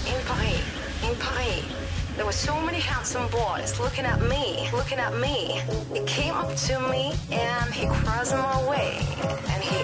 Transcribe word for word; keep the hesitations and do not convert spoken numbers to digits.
in Paris, in Paris. There were so many handsome boys looking at me, looking at me. He came up to me and he crossed my way and he